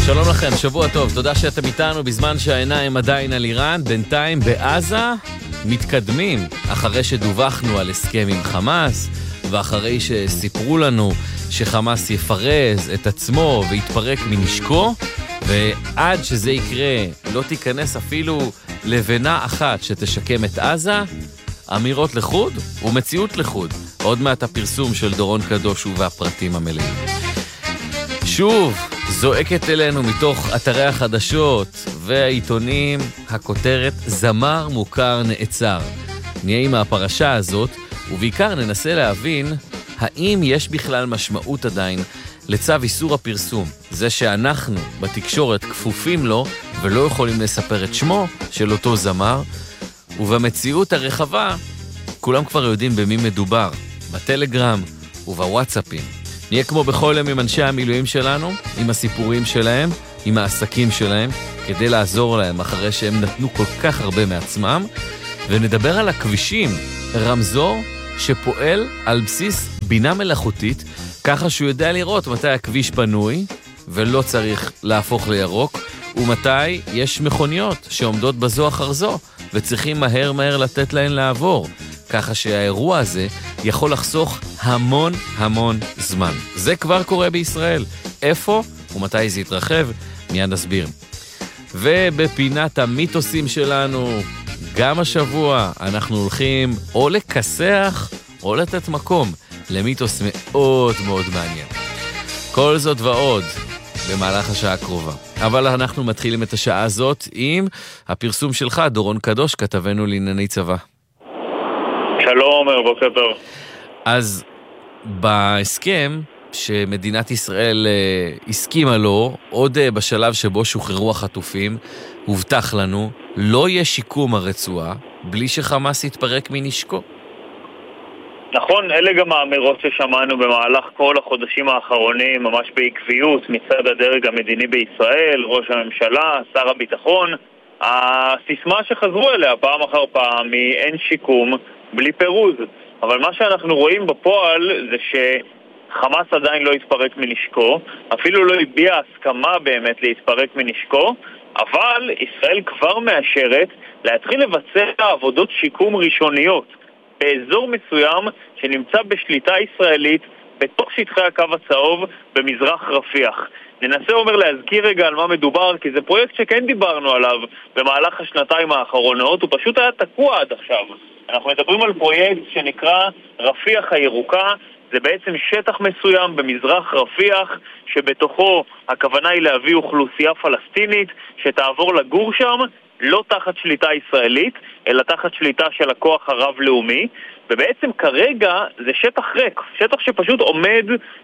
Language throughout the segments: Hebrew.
שלום לכם, שבוע טוב, תודה שאתם איתנו בזמן שהעיניים עדיין על איראן. בינתיים בעזה מתקדמים, אחרי שדווחנו על הסכם עם חמאס, ואחרי שסיפרו לנו שחמאס יפרז את עצמו ויתפרק מנשקו, ועד שזה יקרה לא תיכנס אפילו לבנה אחת שתשקם את עזה. אמירות לחוד ומציאות לחוד. עוד מעט הפרסום של דורון קדוש והפרטים המלאים. שוב זועקת אלינו מתוך אתרי החדשות והעיתונים הכותרת זמר מוכר נעצר. נהיה עם הפרשה הזאת, ובעיקר ננסה להבין האם יש בכלל משמעות עדיין לצו איסור הפרסום, זה שאנחנו בתקשורת כפופים לו ולא יכולים לספר את שמו של אותו זמר, ובמציאות הרחבה כולם כבר יודעים במי מדובר, בטלגרם ובוואטסאפים. נהיה כמו בכל יום עם אנשי המילואים שלנו, עם הסיפורים שלהם, עם העסקים שלהם, כדי לעזור להם אחרי שהם נתנו כל כך הרבה מעצמם, ונדבר על הכבישים, רמזור שפועל על בסיס בינה מלאכותית, ככה שהוא יודע לראות מתי הכביש פנוי ולא צריך להפוך לירוק, ומתי יש מכוניות שעומדות בזו אחר זו וצריכים מהר לתת להן לעבור, ככה שהאירוע הזה יכול לחסוך המון זמן. זה כבר קורה בישראל. איפה ומתי זה יתרחב? מיד נסביר. ובפינת המיתוסים שלנו, גם השבוע אנחנו הולכים או לכסח או לתת מקום למיתוס מאוד מעניין. כל זאת ועוד במהלך השעה הקרובה. אבל אנחנו מתחילים את השעה הזאת עם הפרסום שלך, דורון קדוש, כתבנו לענייני צבא. שלום, בוקר טוב. אז בהסכם שמדינת ישראל הסכימה לו, עוד בשלב שבו שוחררו החטופים, הובטח לנו, לא יהיה שיקום הרצועה בלי שחמאס יתפרק מנשקו. נכון, אלה גם האמירות ששמענו במהלך כל החודשים האחרונים, ממש בעקביות מצד הדרג המדיני בישראל, ראש הממשלה, שר הביטחון. הסיסמה שחזרו אליה פעם אחר פעם היא אין שיקום בלי פירוז. אבל מה שאנחנו רואים בפועל זה שחמאס עדיין לא התפרק מנשקו, אפילו לא הביע הסכמה באמת להתפרק מנשקו, אבל ישראל כבר מאשרת להתחיל לבצע עבודות שיקום ראשוניות באזור מסוים שנמצא בשליטה ישראלית בתוך שטחי הקו הצהוב במזרח רפיח. ננסה להזכיר רגע על מה מדובר, כי זה פרויקט שכן דיברנו עליו במהלך השנתיים האחרונות, הוא פשוט היה תקוע עד עכשיו. אנחנו מדברים על פרויקט שנקרא רפיח הירוקה, זה בעצם שטח מסוים במזרח רפיח, שבתוכו הכוונה היא להביא אוכלוסייה פלסטינית שתעבור לגור שם, לא תחת שליטה ישראלית, אלא תחת שליטה של הכוח הרב-לאומי, ובעצם כרגע זה שטח ריק, שטח שפשוט עומד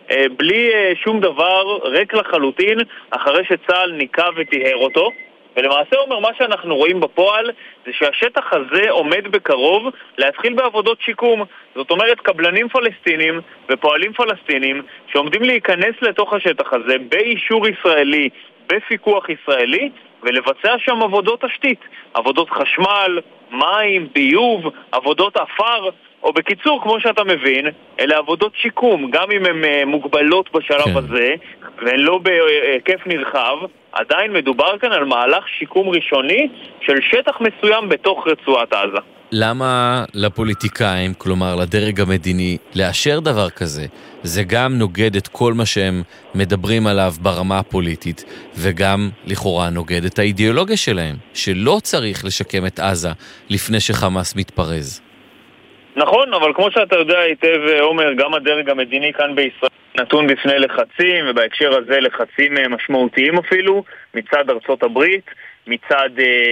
בלי שום דבר, ריק לחלוטין, אחרי שצה"ל ניקה וטיהר אותו. ולמעשה מה שאנחנו רואים בפועל זה שהשטח הזה עומד בקרוב להתחיל בעבודות שיקום. זאת אומרת, קבלנים פלסטינים ופועלים פלסטינים שעומדים להיכנס לתוך השטח הזה באישור ישראלי, בפיקוח ישראלי, ולבצע שם עבודות תשתית, עבודות חשמל, מים, ביוב, עבודות אפר, או בקיצור, כמו שאתה מבין, אלה עבודות שיקום, גם אם הן מוגבלות בשלב הזה, והן לא בהיקף נרחב, עדיין מדובר כאן על מהלך שיקום ראשוני של שטח מסוים בתוך רצועת עזה. למה לפוליטיקאים, כלומר לדרג המדיני, לאשר דבר כזה? זה גם נוגד את כל מה שהם מדברים עליו ברמה הפוליטית, וגם לכאורה נוגד את האידיאולוגיה שלהם, שלא צריך לשקם את עזה לפני שחמאס מתפרז. נכון, אבל כמו שאתה יודע היטב, עומר, גם הדרג המדיני כאן בישראל נתון בפני לחצים, ובהקשר הזה לחצים משמעותיים אפילו, מצד ארצות הברית, מצד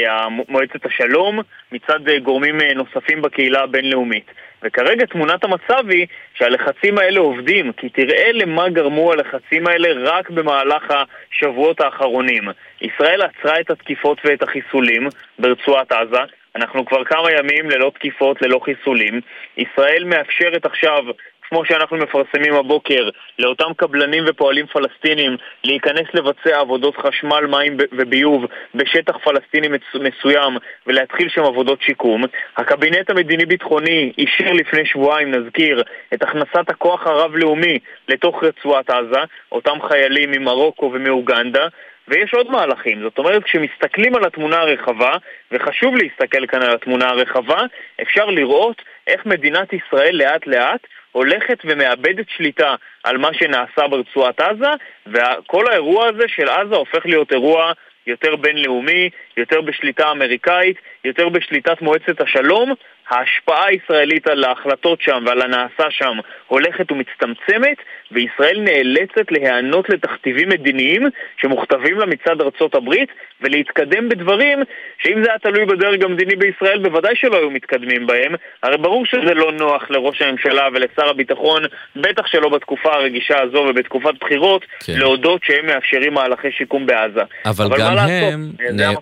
מועצת השלום, מצד גורמים נוספים בקהילה הבינלאומית. וכרגע תמונת המצב היא שהלחצים האלה עובדים, כי תראה למה גרמו הלחצים האלה רק במהלך השבועות האחרונים. ישראל עצרה את התקיפות ואת החיסולים ברצועת עזה, אנחנו כבר כמה ימים ללא תקיפות, ללא חיסולים. ישראל מאפשרת עכשיו, כמו שאנחנו מפרסמים הבוקר, לאותם קבלנים ופועלים פלסטינים להיכנס לבצע עבודות חשמל, מים וביוב בשטח פלסטיני מסוים ולהתחיל שם עבודות שיקום. הקבינט המדיני-ביטחוני אישר לפני שבועיים, נזכיר, את הכנסת הכוח הרב-לאומי לתוך רצועת עזה, אותם חיילים ממרוקו ומאוגנדה, ויש עוד מהלכים. זאת אומרת, כשמסתכלים על התמונה הרחבה, וחשוב להסתכל כאן על התמונה הרחבה, אפשר לראות איך מדינת ישראל לאט לאט הולכת ומאבדת שליטה על מה שנעשה ברצועת עזה, וכל האירוע הזה של עזה הופך להיות אירוע יותר בינלאומי, יותר בשליטה אמריקאית, יותר בשליטת מועצת השלום. ההשפעה הישראלית על ההחלטות שם ועל הנעשה שם הולכת ומצטמצמת, וישראל נאלצת להיענות לתכתיבים מדיניים שמוכתבים לה מצד ארצות הברית, ולהתקדם בדברים שאם זה היה תלוי בדרג המדיני בישראל בוודאי שלא היו מתקדמים בהם. הרי ברור שזה לא נוח לראש הממשלה ולשר הביטחון, בטח שלא בתקופה הרגישה הזו ובתקופת בחירות, כן. להודות שהם מאפשרים מהלכי שיקום בעזה. אבל גם הם,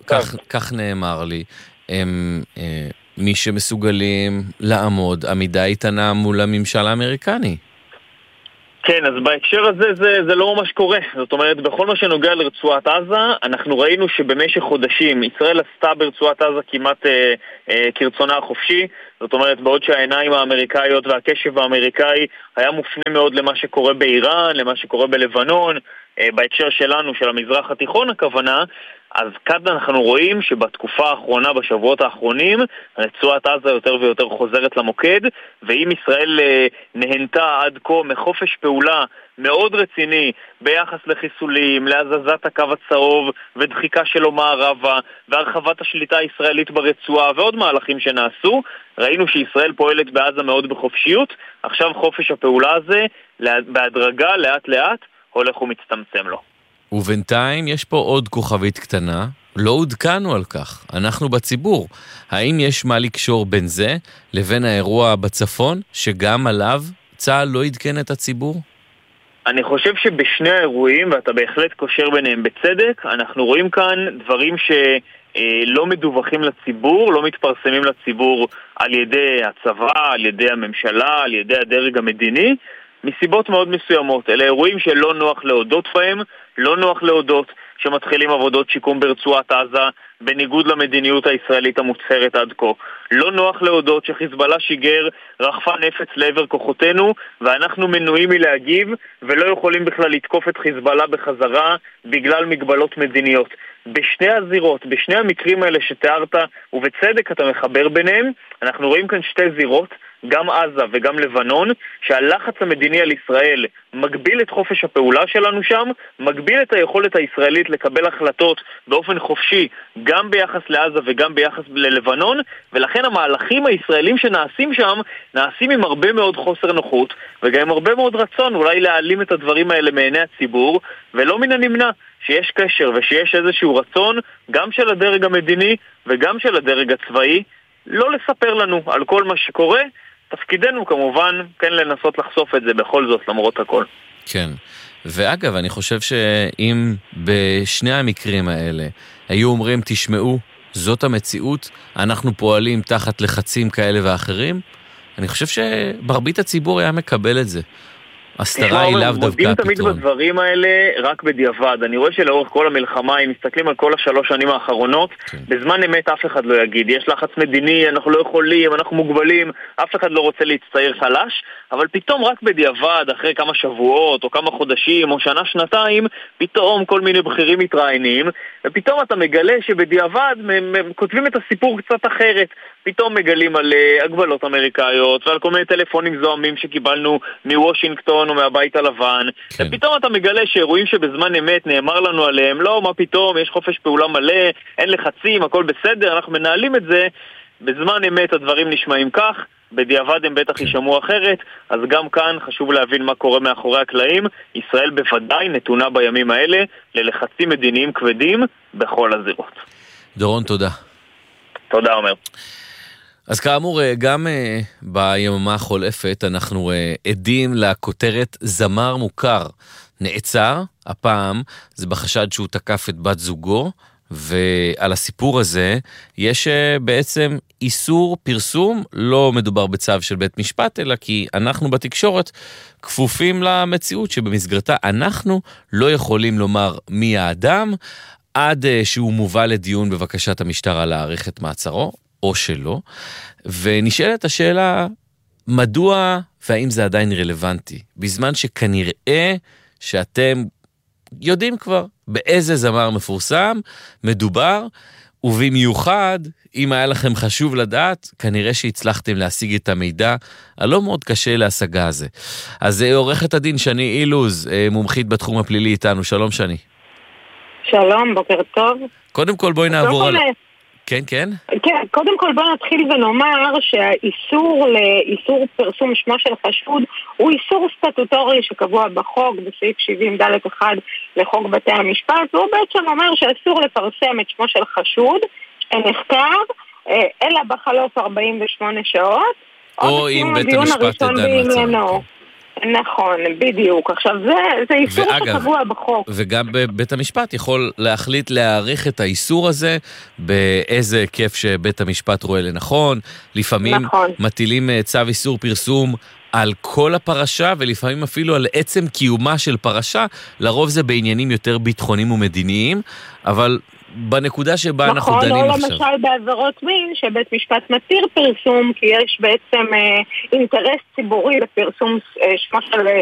כך נאמר לי, הם מי שמסוגלים לעמוד עמידה איתנה מול הממשל האמריקני. כן, אז בהקשר הזה זה לא ממש קורה. זאת אומרת, בכל מה שנוגע לרצועת עזה, אנחנו ראינו שבמשך חודשים ישראל עשתה ברצועת עזה כמעט כרצונה החופשי. זאת אומרת, בעוד שהעיניים האמריקאיות והקשב האמריקאי היה מופנה מאוד למה שקורה באיראן, למה שקורה בלבנון, בהקשר שלנו, של המזרח התיכון הכוונה, אז כאן אנחנו רואים שבתקופה האחרונה, בשבועות האחרונים, רצועת עזה יותר ויותר חוזרת למוקד, ואם ישראל נהנתה עד כה מחופש פעולה מאוד רציני ביחס לחיסולים, להזזת הקו הצהוב ודחיקה שלו מערבה, והרחבת השליטה הישראלית ברצועה ועוד מהלכים שנעשו, ראינו שישראל פועלת בעזה מאוד בחופשיות. עכשיו חופש הפעולה הזה, בהדרגה, לאט לאט, הולך ומצטמצם לו. ובינתיים יש פה עוד כוכבית קטנה, לא עודכנו על כך, אנחנו בציבור. האם יש מה לקשור בין זה לבין האירוע בצפון, שגם עליו צה"ל לא עדכן את הציבור? אני חושב שבשני האירועים, ואתה בהחלט קושר ביניהם בצדק, אנחנו רואים כאן דברים שלא מדווחים לציבור, לא מתפרסמים לציבור על ידי הצבא, על ידי הממשלה, על ידי הדרג המדיני, מסיבות מאוד מסוימות. אלה אירועים שלא נוח להודות בהם, לא נוח להודות שמתחילים עבודות שיקום ברצועת עזה בניגוד למדיניות הישראלית המוצהרת עד כה. לא נוח להודות שחיזבאללה שיגר רחפה נפץ לעבר כוחותינו, ואנחנו מנועים מלהגיב ולא יכולים בכלל לתקוף את חיזבאללה בחזרה בגלל מגבלות מדיניות. בשני הזירות, בשני המקרים האלה שתיארת, ובצדק אתה מחבר ביניהם, אנחנו רואים כאן שתי זירות, גם עזה וגם לבנון, שהלחץ המדיני על ישראל מגביל את חופש הפעולה שלנו שם, מגביל את היכולת הישראלית לקבל החלטות באופן חופשי גם ביחס לעזה וגם ביחס ללבנון, ולכן המהלכים הישראלים שנעשים שם נעשים עם הרבה מאוד חוסר נוחות וגם עם הרבה מאוד רצון אולי להעלים את הדברים האלה מעיני הציבור, ולא מן הנמנע שיש קשר ושיש איזשהו רצון גם של הדרג המדיני וגם של הדרג הצבאי לא לספר לנו על כל מה שקורה. תפקידנו כמובן כן לנסות לחשוף את זה בכל זאת למרות הכל. כן, ואגב אני חושב שאם בשני המקרים האלה היו אומרים תשמעו זאת המציאות, אנחנו פועלים תחת לחצים כאלה ואחרים, אני חושב שמרבית הציבור היה מקבל את זה. הסתרה היא לאו דווקא הפתרון. מודים תמיד בדברים האלה רק בדיעבד. אני רואה שלאורך כל המלחמה, אם מסתכלים על כל 3 שנים האחרונות, בזמן אמת אף אחד לא יגיד, יש לחץ מדיני, אנחנו לא יכולים, אנחנו מוגבלים, אף אחד לא רוצה להצטייר חלש, אבל פתאום רק בדיעבד, אחרי כמה שבועות או כמה חודשים או שנה, שנתיים, פתאום כל מיני בכירים מתראיינים, ופתאום אתה מגלה שבדיעבד כותבים את הסיפור קצת אחרת. פתאום מגלים על הגבלות אמריקאיות ועל כל מיני טלפונים זוהמים שקיבלנו מוושינגטון או מהבית הלבן, כן. ופתאום אתה מגלה שאירועים שבזמן אמת נאמר לנו עליהם, לא, מה פתאום, יש חופש פעולה מלא, אין לחצים, הכל בסדר, אנחנו מנהלים את זה, בזמן אמת הדברים נשמעים כך, בדיעבד הם בטח יישמעו אחרת, אז גם כאן חשוב להבין מה קורה מאחורי הקלעים. ישראל בוודאי נתונה בימים האלה ללחצים מדיניים כבדים בכל הזירות. דורון, תודה. תודה, עומר. אז כאמור, גם ביממה החולפת אנחנו עדים לכותרת זמר מוכר נעצר, הפעם זה בחשד שהוא תקף את בת זוגו, ועל הסיפור הזה יש בעצם איסור פרסום, לא מדובר בצו של בית משפט, אלא כי אנחנו בתקשורת כפופים למציאות שבמסגרתה אנחנו לא יכולים לומר מי האדם, עד שהוא מובא לדיון בבקשת המשטרה להאריך את מעצרו, או שלא, ונשאלת השאלה, מדוע והאם זה עדיין רלוונטי, בזמן שכנראה שאתם יודעים כבר באיזה זמר מפורסם מדובר, ובמיוחד, אם היה לכם חשוב לדעת, כנראה שהצלחתם להשיג את המידע הלא מאוד קשה להשגה הזה. אז עורכת הדין שני אילוז, מומחית בתחום הפלילי איתנו. שלום שני. שלום, בוקר טוב. קודם כל בואי נעבור על... כן, כן. כן, קודם כל בוא נתחיל ונאמר שהאיסור פרסום שמו של חשוד הוא איסור סטטוטורי שקבוע בחוק בסעיף 70(ד1) לחוק בתי המשפט, והוא בעצם אומר שאסור לפרסם את שמו של חשוד שנחקר אלא בחלוף 48 שעות או אם בית המשפט דן מצב. נכון, בדיוק. עכשיו זה איסור שקבוע בחוק. וגם בית המשפט יכול להחליט להאריך את האיסור הזה באיזה היקף שבית המשפט רואה לנכון. לפעמים מטילים צו איסור פרסום על כל הפרשה, ולפעמים אפילו על עצם קיומה של פרשה. לרוב זה בעניינים יותר ביטחוניים ומדיניים, אבל בנקודה שבה אנחנו דנים עכשיו. נכון, או למשל בעבירות מין, שבית משפט מתיר פרסום, כי יש בעצם אינטרס ציבורי לפרסום שמו של